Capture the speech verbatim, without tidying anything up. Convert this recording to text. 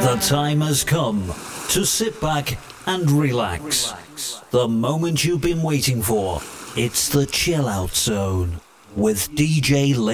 The time has come to sit back and relax. The moment you've been waiting for. It's the Chill Out Zone with D J Lee.